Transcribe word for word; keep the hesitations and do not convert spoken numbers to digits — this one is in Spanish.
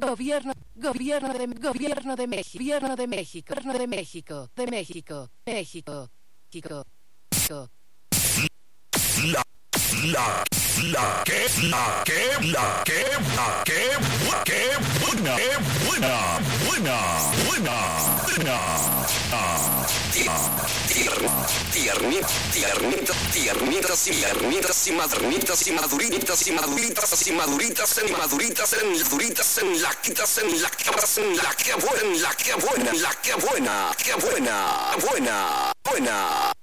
Gobierno, gobierno de, gobierno de México, gobierno de México, gobierno de México, de México, México, México, México. La, la, la, que, la, que, la, que, la, que, bu- que buena, que buena, buena, buena, buena. Ah, Tiernitas, tiernitas, tiernitas y tiernitas y madurnitas y maduritas y maduritas y maduritas en maduritas en duritas en laquitas en laquitas en la que buena, la que buena, la que buena, que buena, buena, buena.